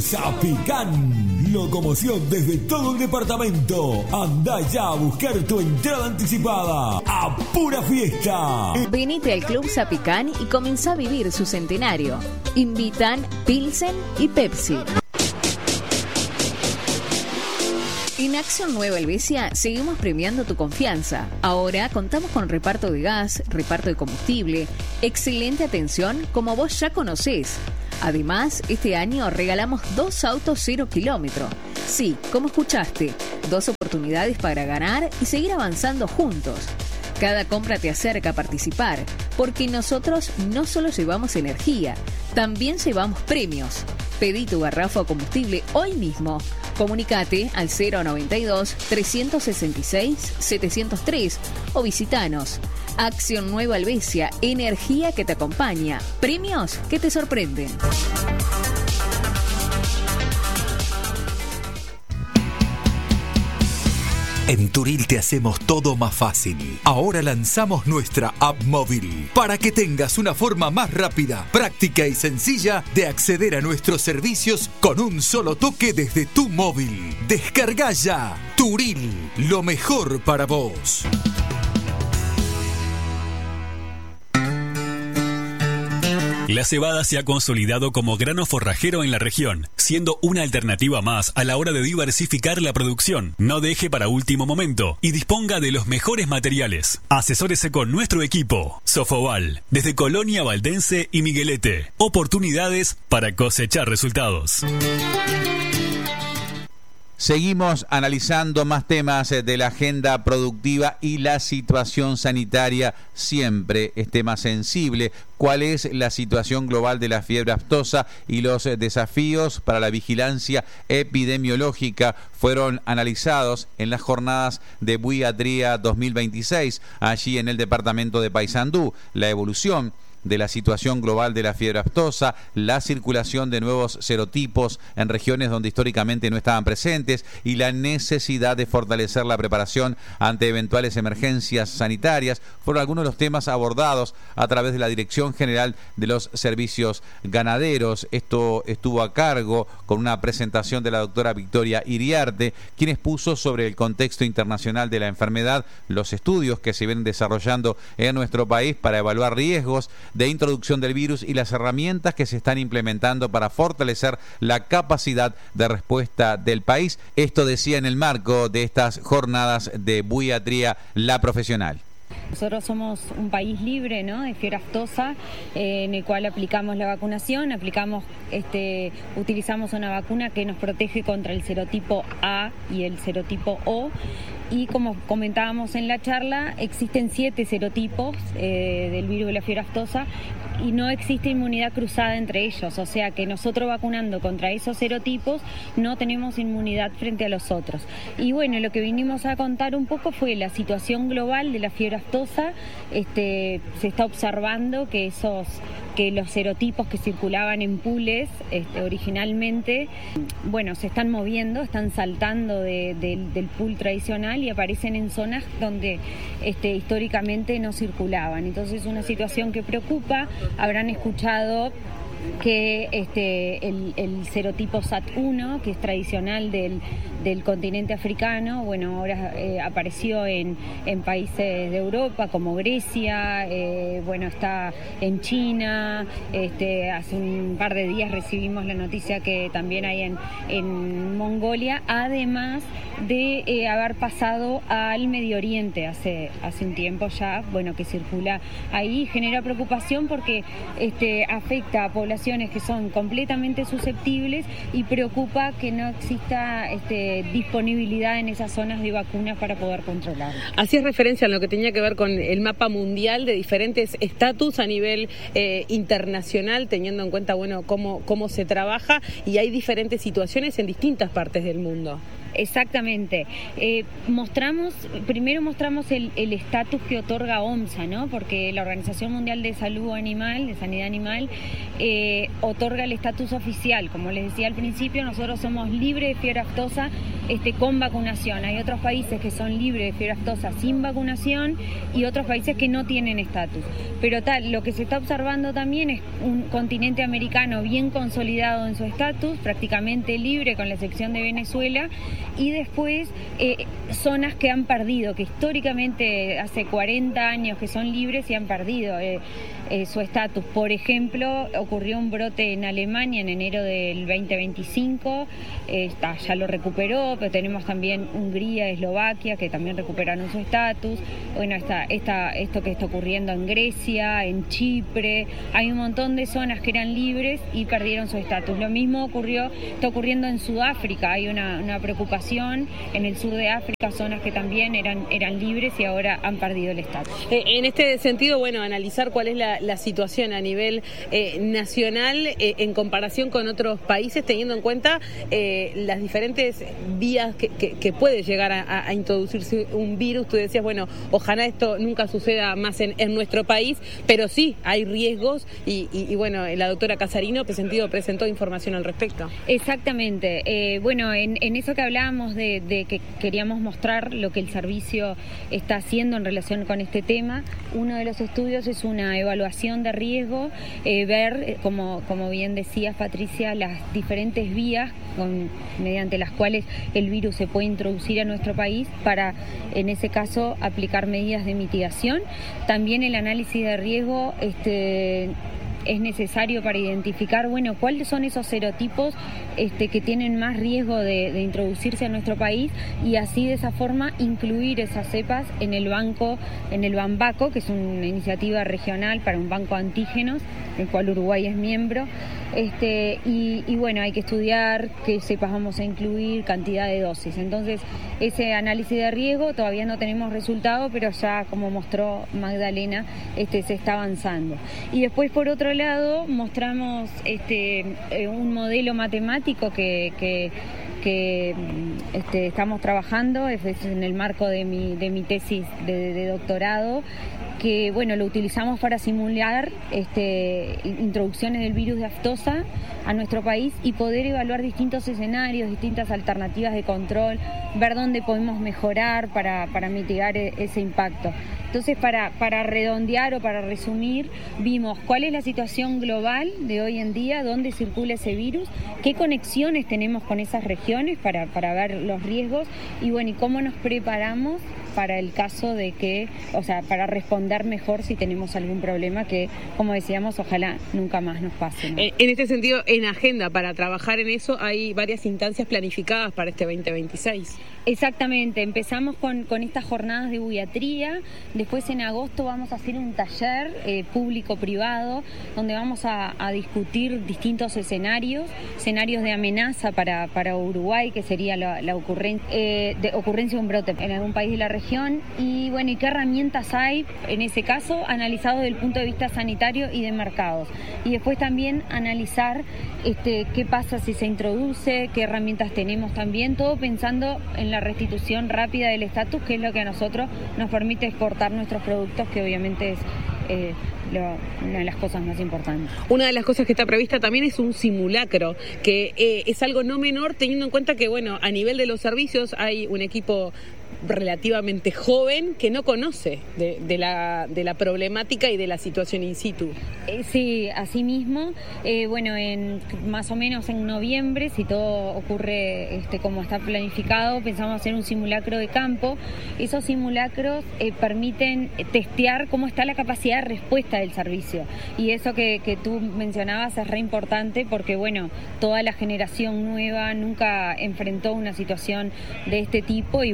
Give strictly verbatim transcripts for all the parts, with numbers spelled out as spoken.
Zapicán, locomoción desde todo el departamento. Anda ya a buscar tu entrada anticipada a pura fiesta. Venite al Club Zapicán y comenzá a vivir su centenario. Invitan Pilsen y Pepsi. En Acción Nueva Helvecia seguimos premiando tu confianza. Ahora contamos con reparto de gas, reparto de combustible, excelente atención como vos ya conocés. Además, este año regalamos dos autos cero kilómetro. Sí, como escuchaste, dos oportunidades para ganar y seguir avanzando juntos. Cada compra te acerca a participar, porque nosotros no solo llevamos energía, también llevamos premios. Pedí tu garrafa o combustible hoy mismo. Comunicate al cero noventa y dos, trescientos sesenta y seis, setecientos tres o visitanos. Acción Nueva Helvecia, energía que te acompaña, premios que te sorprenden. En Turil te hacemos todo más fácil. Ahora lanzamos nuestra app móvil para que tengas una forma más rápida, práctica y sencilla de acceder a nuestros servicios con un solo toque desde tu móvil. Descarga ya Turil, lo mejor para vos. La cebada se ha consolidado como grano forrajero en la región, siendo una alternativa más a la hora de diversificar la producción. No deje para último momento y disponga de los mejores materiales. Asesórese con nuestro equipo. Sofoval, desde Colonia Valdense y Miguelete. Oportunidades para cosechar resultados. Seguimos analizando más temas de la agenda productiva y la situación sanitaria. Siempre es tema sensible. ¿Cuál es la situación global de la fiebre aftosa y los desafíos para la vigilancia epidemiológica? Fueron analizados en las jornadas de Buiatría dos mil veintiséis, allí en el departamento de Paysandú. La evolución de la situación global de la fiebre aftosa, la circulación de nuevos serotipos en regiones donde históricamente no estaban presentes y la necesidad de fortalecer la preparación ante eventuales emergencias sanitarias fueron algunos de los temas abordados a través de la Dirección General de los Servicios Ganaderos. Esto estuvo a cargo con una presentación de la doctora Victoria Iriarte, quien expuso sobre el contexto internacional de la enfermedad, los estudios que se vienen desarrollando en nuestro país para evaluar riesgos de introducción del virus y las herramientas que se están implementando para fortalecer la capacidad de respuesta del país. Esto decía en el marco de estas jornadas de Buiatría La Profesional. Nosotros somos un país libre, ¿no?, de fiebre aftosa, eh, en el cual aplicamos la vacunación, aplicamos, este, utilizamos una vacuna que nos protege contra el serotipo A y el serotipo O. Y como comentábamos en la charla, existen siete serotipos eh, del virus de la fiebre aftosa y no existe inmunidad cruzada entre ellos, o sea que nosotros vacunando contra esos serotipos no tenemos inmunidad frente a los otros. Y bueno, lo que vinimos a contar un poco fue la situación global de la fiebre aftosa. Este, se está observando que esos que los serotipos que circulaban en pools este, originalmente, bueno, se están moviendo, están saltando de, de, del pool tradicional y aparecen en zonas donde este, históricamente no circulaban. Entonces es una situación que preocupa. Habrán escuchado que este, el, el serotipo S A T uno, que es tradicional del, del continente africano, bueno, ahora eh, apareció en, en países de Europa como Grecia, eh, bueno, está en China, este, hace un par de días recibimos la noticia que también hay en, en Mongolia, además de eh, haber pasado al Medio Oriente hace, hace un tiempo ya, bueno, que circula ahí, genera preocupación porque este, afecta a poblaciones que son completamente susceptibles y preocupa que no exista este, disponibilidad en esas zonas de vacunas para poder controlar. Hacías referencia a lo que tenía que ver con el mapa mundial de diferentes estatus a nivel eh, internacional, teniendo en cuenta bueno cómo, cómo se trabaja, y hay diferentes situaciones en distintas partes del mundo. Exactamente. Eh, mostramos, primero mostramos el estatus que otorga OMSA, ¿no? Porque la Organización Mundial de Salud Animal, de Sanidad Animal, eh, otorga el estatus oficial. Como les decía al principio, nosotros somos libres de fiebre aftosa este, con vacunación. Hay otros países que son libres de fiebre aftosa sin vacunación y otros países que no tienen estatus. Pero tal, lo que se está observando también es un continente americano bien consolidado en su estatus, prácticamente libre con la excepción de Venezuela, y después eh, zonas que han perdido, que históricamente hace cuarenta años que son libres y han perdido eh, eh, su estatus. Por ejemplo, ocurrió un brote en Alemania en enero del veinte veinticinco, eh, está, ya lo recuperó, pero tenemos también Hungría, Eslovaquia, que también recuperaron su estatus. Bueno, está, está, esto que está ocurriendo en Grecia, en Chipre, hay un montón de zonas que eran libres y perdieron su estatus. Lo mismo ocurrió, está ocurriendo en Sudáfrica, hay una, una preocupación en el sur de África, zonas que también eran, eran libres y ahora han perdido el estatus. Eh, en este sentido, bueno, analizar cuál es la, la situación a nivel eh, nacional eh, en comparación con otros países, teniendo en cuenta eh, las diferentes vías que, que, que puede llegar a, a introducirse un virus. Tú decías, bueno, ojalá esto nunca suceda más en, en nuestro país, pero sí, hay riesgos y, y, y bueno, la doctora Casarino presentó, presentó información al respecto. Exactamente. Eh, bueno, en, en eso que hablábamos de, de que queríamos mostrar lo que el servicio está haciendo en relación con este tema, uno de los estudios es una evaluación de riesgo, eh, ver, como, como bien decías Patricia, las diferentes vías con, mediante las cuales el virus se puede introducir a nuestro país para, en ese caso, aplicar medidas de mitigación. También el análisis de riesgo este, es necesario para identificar, bueno, cuáles son esos serotipos este, que tienen más riesgo de, de introducirse a nuestro país y así de esa forma incluir esas cepas en el banco, en el Banbaco, que es una iniciativa regional para un banco de antígenos, del cual Uruguay es miembro. Este, y, y bueno, hay que estudiar qué cepas vamos a incluir, cantidad de dosis. Entonces, ese análisis de riesgo todavía no tenemos resultado, pero ya, como mostró Magdalena, este, se está avanzando. Y después, por otro lado, mostramos este, un modelo matemático que, que, que este, estamos trabajando, es en el marco de mi, de mi tesis de, de doctorado, que bueno, lo utilizamos para simular este, introducciones del virus de aftosa a nuestro país y poder evaluar distintos escenarios, distintas alternativas de control, ver dónde podemos mejorar para, para mitigar ese impacto. Entonces, para, para redondear o para resumir, vimos cuál es la situación global de hoy en día, dónde circula ese virus, qué conexiones tenemos con esas regiones para, para ver los riesgos y bueno, y cómo nos preparamos para el caso de que, o sea, para responder mejor si tenemos algún problema que, como decíamos, ojalá nunca más nos pase, ¿no? En este sentido, en agenda para trabajar en eso hay varias instancias planificadas para este veinte veintiséis. Exactamente, empezamos con, con estas jornadas de buiatría, después en agosto vamos a hacer un taller eh, público-privado donde vamos a, a discutir distintos escenarios, escenarios de amenaza para, para Uruguay, que sería la, la ocurren, eh, de ocurrencia de un brote en algún país de la región y bueno, y qué herramientas hay en ese caso, analizado desde el punto de vista sanitario y de mercados. Y después también analizar este, qué pasa si se introduce, qué herramientas tenemos también, todo pensando en la restitución rápida del estatus, que es lo que a nosotros nos permite exportar nuestros productos, que obviamente es eh, lo, una de las cosas más importantes. Una de las cosas que está prevista también es un simulacro, que eh, es algo no menor, teniendo en cuenta que, bueno, a nivel de los servicios hay un equipo relativamente joven que no conoce de, de, la, de la problemática y de la situación in situ. Eh, sí, así mismo, eh, bueno, en, más o menos en noviembre, si todo ocurre este, como está planificado, pensamos hacer un simulacro de campo. Esos simulacros eh, permiten testear cómo está la capacidad de respuesta del servicio. Y eso que, que tú mencionabas es re importante porque, bueno, toda la generación nueva nunca enfrentó una situación de este tipo y, bueno,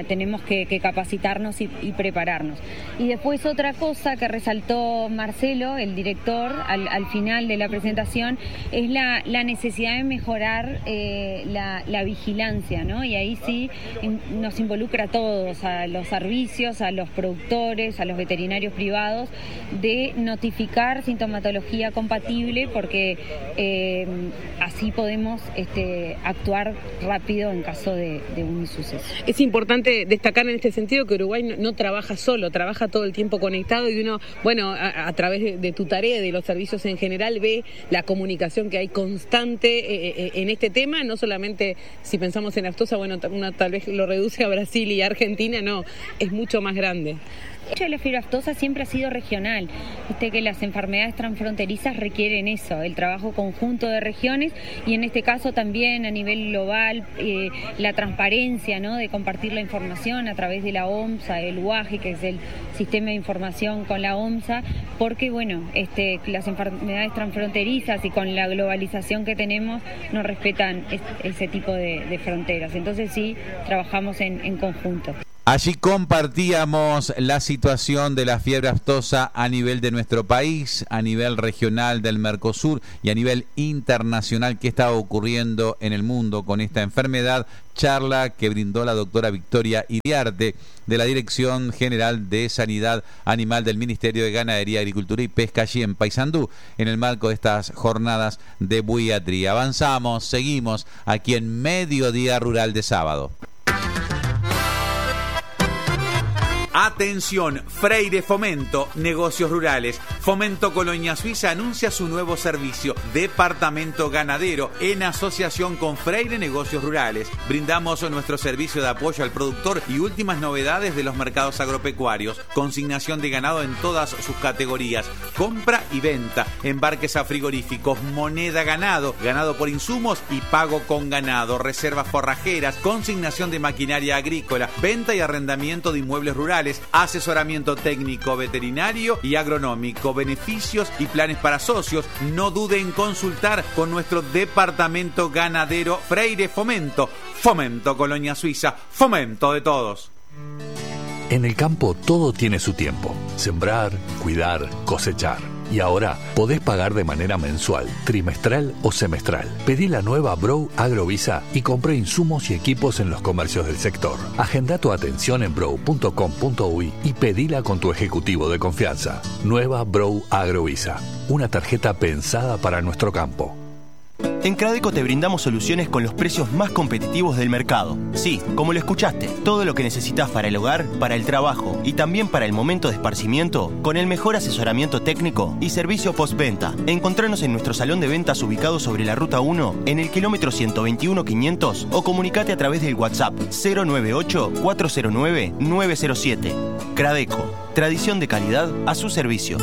tenemos que, que capacitarnos y, y prepararnos. Y después otra cosa que resaltó Marcelo, el director, al, al final de la presentación, es la, la necesidad de mejorar eh, la, la vigilancia, ¿no? Y ahí sí in, nos involucra a todos, a los servicios, a los productores, a los veterinarios privados, de notificar sintomatología compatible, porque eh, así podemos este, actuar rápido en caso de, de un suceso. Es importante destacar en este sentido que Uruguay no, no trabaja solo, trabaja todo el tiempo conectado, y uno, bueno, a, a través de, de tu tarea y de los servicios en general, ve la comunicación que hay constante eh, eh, en este tema, no solamente si pensamos en aftosa, bueno, uno tal vez lo reduce a Brasil y Argentina, no, es mucho más grande. De hecho, la fiebre aftosa siempre ha sido regional. Viste que las enfermedades transfronterizas requieren eso, el trabajo conjunto de regiones, y en este caso también a nivel global, eh, la transparencia, ¿no?, de compartir la información a través de la OMSA, el U A G I, que es el sistema de información con la OMSA, porque bueno, este, las enfermedades transfronterizas y con la globalización que tenemos no respetan es, ese tipo de, de fronteras. Entonces sí, trabajamos en, en conjunto. Allí compartíamos la situación de la fiebre aftosa a nivel de nuestro país, a nivel regional del Mercosur y a nivel internacional, qué estaba ocurriendo en el mundo con esta enfermedad. Charla que brindó la doctora Victoria Iriarte, de la Dirección General de Sanidad Animal del Ministerio de Ganadería, Agricultura y Pesca, allí en Paysandú, en el marco de estas jornadas de buiatría. Avanzamos, seguimos aquí en Mediodía Rural de sábado. Atención, Freire Fomento, negocios rurales. Fomento Colonia Suiza anuncia su nuevo servicio, Departamento Ganadero, en asociación con Freire Negocios Rurales. Brindamos nuestro servicio de apoyo al productor y últimas novedades de los mercados agropecuarios. Consignación de ganado en todas sus categorías. Compra y venta, embarques a frigoríficos, moneda ganado, ganado por insumos y pago con ganado, reservas forrajeras, consignación de maquinaria agrícola, venta y arrendamiento de inmuebles rurales, asesoramiento técnico, veterinario y agronómico, beneficios y planes para socios. No dude en consultar con nuestro departamento ganadero Freire Fomento. Fomento Colonia Suiza, fomento de todos. En el campo todo tiene su tiempo. Sembrar, cuidar, cosechar. Y ahora podés pagar de manera mensual, trimestral o semestral. Pedí la nueva Brow Agrovisa y compré insumos y equipos en los comercios del sector. Agenda tu atención en brow punto com punto uy y pedila con tu ejecutivo de confianza. Nueva Brow Agrovisa, una tarjeta pensada para nuestro campo. En Cradeco te brindamos soluciones con los precios más competitivos del mercado. Sí, como lo escuchaste, todo lo que necesitas para el hogar, para el trabajo y también para el momento de esparcimiento, con el mejor asesoramiento técnico y servicio postventa. Encontranos en nuestro salón de ventas ubicado sobre la Ruta uno, en el kilómetro ciento veintiuno quinientos, o comunicate a través del WhatsApp cero nueve ocho, cuatro cero nueve, nueve cero siete. Cradeco, tradición de calidad a su servicio.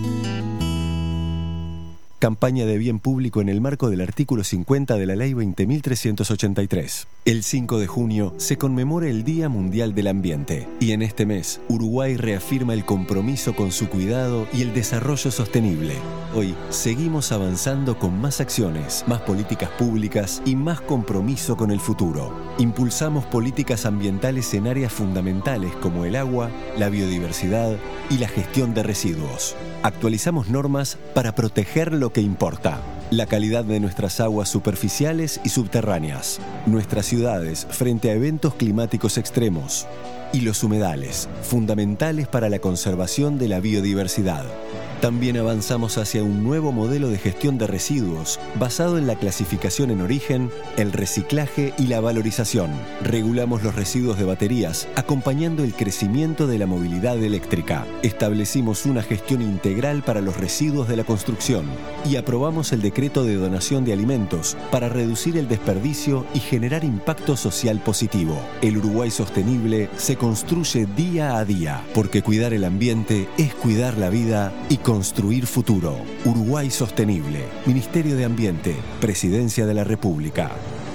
Campaña de bien público en el marco del artículo cincuenta de la Ley veinte mil trescientos ochenta y tres. El cinco de junio se conmemora el Día Mundial del Ambiente, y en este mes Uruguay reafirma el compromiso con su cuidado y el desarrollo sostenible. Hoy seguimos avanzando con más acciones, más políticas públicas y más compromiso con el futuro. Impulsamos políticas ambientales en áreas fundamentales como el agua, la biodiversidad y la gestión de residuos. Actualizamos normas para proteger lo que importa: la calidad de nuestras aguas superficiales y subterráneas, nuestras ciudades frente a eventos climáticos extremos, y los humedales, fundamentales para la conservación de la biodiversidad. También avanzamos hacia un nuevo modelo de gestión de residuos basado en la clasificación en origen, el reciclaje y la valorización. Regulamos los residuos de baterías, acompañando el crecimiento de la movilidad eléctrica. Establecimos una gestión integral para los residuos de la construcción y aprobamos el decreto de donación de alimentos para reducir el desperdicio y generar impacto social positivo. El Uruguay sostenible se construye día a día, porque cuidar el ambiente es cuidar la vida y construir futuro. Uruguay Sostenible, Ministerio de Ambiente, Presidencia de la República.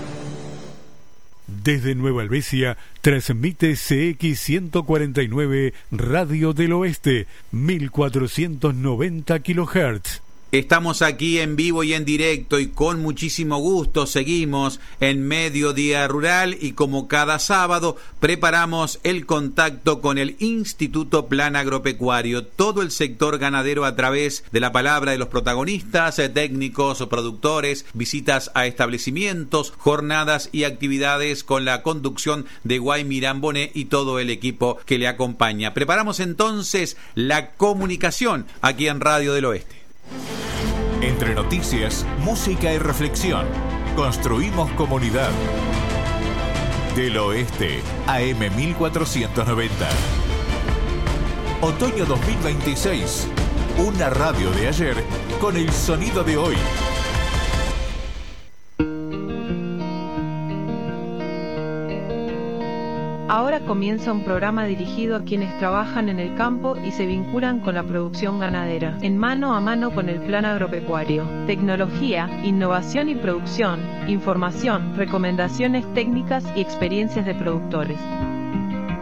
Desde Nueva Helvecia, transmite C X ciento cuarenta y nueve Radio del Oeste, mil cuatrocientos noventa kilohertz. Estamos aquí en vivo y en directo y con muchísimo gusto seguimos en Mediodía Rural y como cada sábado preparamos el contacto con el Instituto Plan Agropecuario, todo el sector ganadero a través de la palabra de los protagonistas, técnicos o productores, visitas a establecimientos, jornadas y actividades con la conducción de Guay Miramboné y todo el equipo que le acompaña. Preparamos entonces la comunicación aquí en Radio del Oeste. Entre noticias, música y reflexión, construimos comunidad. Del Oeste, A M mil cuatrocientos noventa. Otoño dos mil veintiséis. Una radio de ayer con el sonido de hoy. Ahora comienza un programa dirigido a quienes trabajan en el campo y se vinculan con la producción ganadera, en mano a mano con el plan agropecuario. Tecnología, innovación y producción, información, recomendaciones técnicas y experiencias de productores.